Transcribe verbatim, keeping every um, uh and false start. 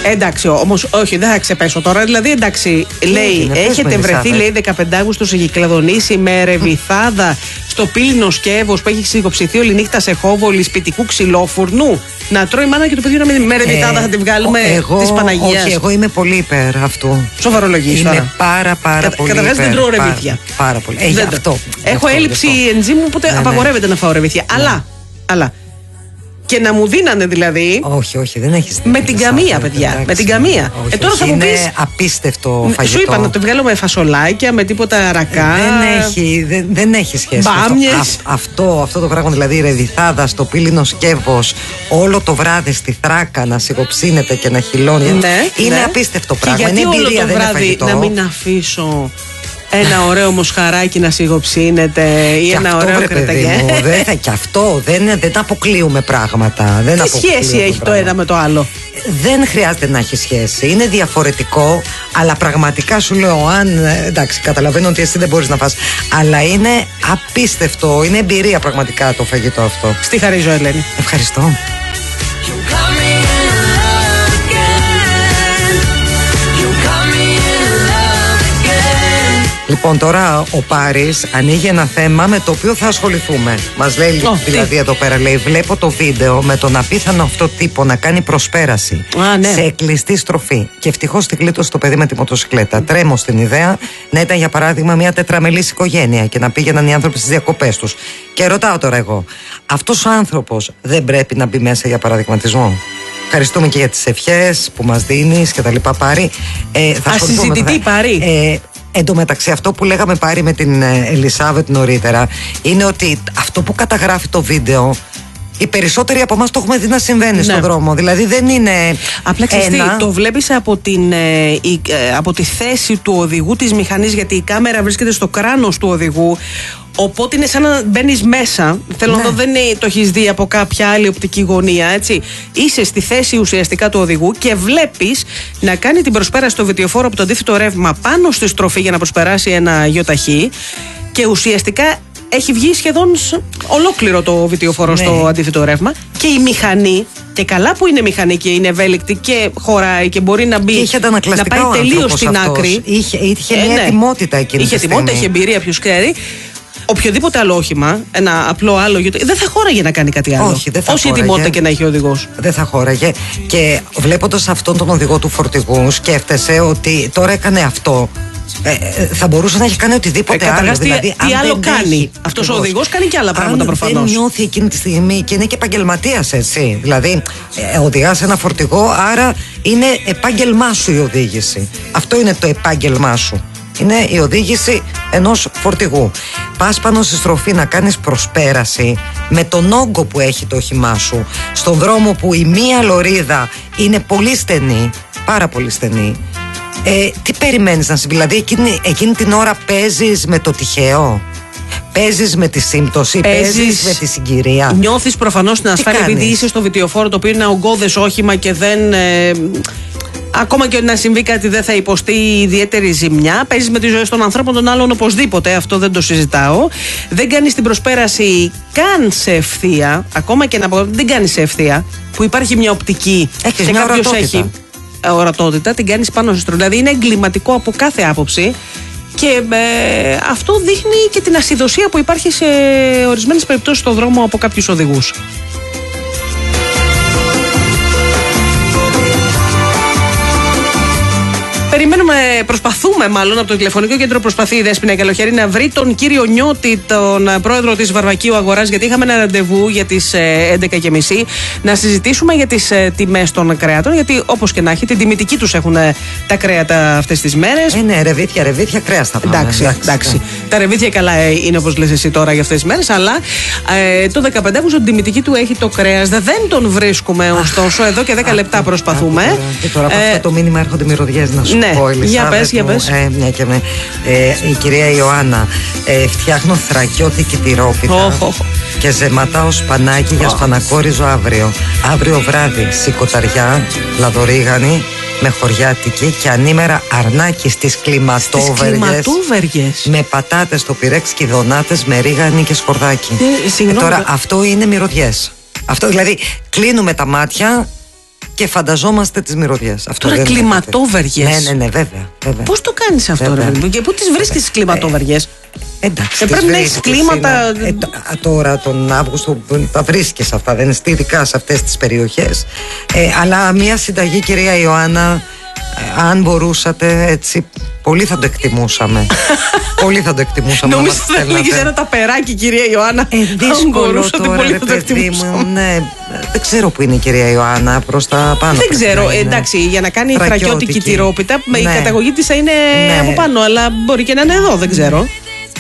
Εντάξει, όμως, όχι, δεν θα ξεπέσω τώρα. Δηλαδή, εντάξει, λέει, είναι, έχετε βρεθεί, λέει, δεκαπέντε Αυγούστου σε Κυκλαδονήσι με ρεβιθάδα στο πύληνο σκεύος που έχει σιγοψηθεί όλη νύχτα σε χόβολη σπιτικού ξυλόφουρνου. Να τρώει η μάνα και το παιδί να μην με ρεβιθάδα, ε, θα τη βγάλουμε τη Παναγίας. Όχι, εγώ είμαι πολύ υπέρ αυτού. Σοβαρολογής τώρα. Είμαι πάρα, πάρα Κατα, πολύ Καταρχάς δεν τρώω ρεβίθια. Πάρα, πάρα πολύ. Ε, δεν αυτό. Έχω αυτό, έλλειψη αυτό. ενζήμου, οπότε ναι, απαγορεύεται ναι. να φάω ρεβίθια. Ναι. Αλλά, αλλά. Και να μου δίνανε δηλαδή. Όχι, όχι, δεν έχεις. Με την καμία, παιδιά. Εντάξει, με την καμία. Όχι, ε, τώρα όχι, θα μου πεις. Είναι απίστευτο φαγητό. Σου είπα να το βγάλω με φασολάκια, με τίποτα ρακά. Δεν έχει, δεν, δεν έχει σχέση. Μπάμιες. Αυτό, αυτό, αυτό το πράγμα, δηλαδή ρεβιθάδα στο πύληνο σκεύος, όλο το βράδυ στη θράκα να σιγοψύνεται και να χυλώνει. Ναι, είναι ναι. απίστευτο πράγμα. Και γιατί είναι όλο εμπειρία, το βράδυ να μην αφήσω ένα ωραίο μοσχαράκι να σιγοψύνεται ή και ένα αυτό, ωραίο κρεταγέ. Δεν, και αυτό δεν, δεν αποκλείουμε πράγματα. Δεν Τι σχέση έχει πράγματα. το ένα με το άλλο? Δεν χρειάζεται να έχει σχέση. Είναι διαφορετικό, αλλά πραγματικά σου λέω, αν. Εντάξει, καταλαβαίνω ότι εσύ δεν μπορείς να φας. Αλλά είναι απίστευτο. Είναι εμπειρία πραγματικά το φαγητό αυτό. Στη χαρίζω, Ελένη. Ευχαριστώ. Λοιπόν, τώρα ο Πάρης ανοίγει ένα θέμα με το οποίο θα ασχοληθούμε. Μας λέει oh, δηλαδή τι? Εδώ πέρα λέει: βλέπω το βίντεο με τον απίθανο αυτό τύπο να κάνει προσπέραση ah, ναι. σε κλειστή στροφή. Και ευτυχώς τη γλίτωσε το παιδί με τη μοτοσυκλέτα. Τρέμω στην ιδέα να ήταν για παράδειγμα μια τετραμελής οικογένεια και να πήγαιναν οι άνθρωποι στις διακοπές τους. Και ρωτάω τώρα εγώ, αυτός ο άνθρωπος δεν πρέπει να μπει μέσα για παραδειγματισμό? Ευχαριστούμε και για τις ευχές που μας δίνεις και τα λοιπά, Πάρη. Ε, θα ασυζητητή, Πάρη. Ε, Εν τω μεταξύ, αυτό που λέγαμε Πάρη με την Ελισάβετ νωρίτερα είναι ότι αυτό που καταγράφει το βίντεο, οι περισσότεροι από εμάς το έχουμε δει να συμβαίνει ναι. στον δρόμο. Δηλαδή δεν είναι. Απλά ξέρεις, το βλέπεις από, την, ε, η, ε, από τη θέση του οδηγού της μηχανής, γιατί η κάμερα βρίσκεται στο κράνος του οδηγού. Οπότε είναι σαν να μπαίνεις μέσα. Θέλω ναι. να δω, δεν είναι, το έχεις δει από κάποια άλλη οπτική γωνία, έτσι. Είσαι στη θέση ουσιαστικά του οδηγού και βλέπεις να κάνει την προσπέραση στο βιτιοφόρο από το αντίθετο ρεύμα πάνω στη στροφή για να προσπεράσει ένα γιοταχή. Και ουσιαστικά έχει βγει σχεδόν ολόκληρο το βιτιοφόρο ναι. στο αντίθετο ρεύμα. Και η μηχανή, και καλά που είναι μηχανή και είναι ευέλικτη και χωράει και μπορεί να μπει, να πάει τελείως στην άκρη. Είχε, είχε ε, μια ναι. ετοιμότητα εκείνη. Είχε ετοιμότητα, είχε εμπειρία, ποιος ξέρει. Οποιοδήποτε άλλο όχημα, ένα απλό άλλο γιοταχή, δεν θα χώραγε να κάνει κάτι άλλο. Όχι, δεν θα Όση ετοιμότητα και να έχει ο οδηγός. Δεν θα χώραγε. Και βλέποντας αυτόν τον οδηγό του φορτηγού, σκέφτεσαι ότι τώρα έκανε αυτό. Ε, θα μπορούσε να έχει κάνει οτιδήποτε ε, άλλο. Δηλαδή, τι άλλο κάνει. Αυτός ο οδηγός κάνει και άλλα πράγματα προφανώς. Δεν νιώθει εκείνη τη στιγμή και είναι και επαγγελματίας, έτσι. Δηλαδή, ε, οδηγάς ένα φορτηγό, άρα είναι επάγγελμά σου η οδήγηση. Αυτό είναι το επάγγελμά σου. Είναι η οδήγηση ενός φορτηγού. Πας πάνω στη στροφή να κάνεις προσπέραση με τον όγκο που έχει το όχημά σου, στον δρόμο που η μία λωρίδα είναι πολύ στενή, πάρα πολύ στενή. Ε, τι περιμένεις να συμβεί? Δηλαδή εκείνη, εκείνη την ώρα παίζεις με το τυχαίο, παίζεις με τη σύμπτωση, παίζεις με τη συγκυρία. Νιώθεις προφανώς την ασφάλεια επειδή είσαι στο βιτιοφόρο, το οποίο είναι ογκώδες όχημα και δεν... Ε, ακόμα και να συμβεί κάτι δεν θα υποστεί ιδιαίτερη ζημιά. Παίζεις με τη ζωή των ανθρώπων των άλλων οπωσδήποτε, αυτό δεν το συζητάω. Δεν κάνεις την προσπέραση καν σε ευθεία, ακόμα και να πω δεν κάνεις σε ευθεία, που υπάρχει μια οπτική έχεις και μια κάποιος ορατότητα. έχει ορατότητα, την κάνεις πάνω στη στροφή. Δηλαδή είναι εγκληματικό από κάθε άποψη. Και ε, αυτό δείχνει και την ασυδοσία που υπάρχει σε ορισμένες περιπτώσεις στον δρόμο από κάποιους οδηγούς. Περιμένουμε, προσπαθούμε μάλλον από το τηλεφωνικό κέντρο, προσπαθεί η Δέσποινα Καλοχέρη να βρει τον κύριο Νιώτη, τον πρόεδρο της Βαρβακίου Αγοράς, γιατί είχαμε ένα ραντεβού για τις έντεκα και μισή να συζητήσουμε για τις τιμές των κρέατων. Γιατί όπως και να έχει, την τιμητική τους έχουν τα κρέατα αυτές τις μέρες. Ε, ναι, ρεβίθια, ρεβίθια, κρέας θα πάμε. Εντάξει, εντάξει, εντάξει. Yeah. Τα ρεβίθια καλά είναι όπως λες εσύ τώρα για αυτές τις μέρες, αλλά ε, το δεκαπέντε Αυγούστου την τιμητική του έχει το κρέας. Δεν τον βρίσκουμε ωστόσο. Εδώ και δέκα λεπτά προσπαθούμε. Και τώρα από αυτό το μήνυμα έρχονται μυρωδιές να σου. Ναι, για πες, για πες. Ε, μια και με, ε, η κυρία Ιωάννα, ε, φτιάχνω θρακιώτικη τυρόπιτα oh, oh. και ζεματάω σπανάκι oh. για σπανακόριζο αύριο. Αύριο βράδυ σηκωταριά, λαδορίγανη, με χωριάτικη και ανήμερα αρνάκι στις κλιματόβεργες. Με πατάτες στο πυρέξ και δονάτες με ρίγανη και σκορδάκι. Ε, ε, τώρα αυτό είναι μυρωδιές. Αυτό δηλαδή κλείνουμε τα μάτια και φανταζόμαστε τις μυρωδιές. Τώρα κλιματόβεργες. Ναι, ναι, ναι, βέβαια. βέβαια. Πώς το κάνεις αυτό, ρε παιδί? Και πού τις βρίσκεις τις κλιματόβεργες? Εντάξει, ε, πρέπει να έχεις κλίματα. Είναι, ε, τώρα τον Αύγουστο τα βρίσκεις αυτά, δεν είναι ειδικά σε αυτές τις περιοχές. Ε, αλλά μια συνταγή, κυρία Ιωάννα, ε, αν μπορούσατε έτσι, πολύ θα το εκτιμούσαμε. Πολύ θα το εκτιμούσαμε. Νομίζω ότι θα έλεγες ένα ταπεράκι, κυρία Ιωάννα. Ε, δύσκολο τώρα, ρε παιδί μου. Ναι, δεν ξέρω που είναι η κυρία Ιωάννα, προς τα πάνω. Δεν ξέρω, εντάξει, για να κάνει θρακιώτικη τυρόπιτα, ναι. Η καταγωγή της θα είναι ναι. από πάνω, αλλά μπορεί και να είναι εδώ, δεν ξέρω.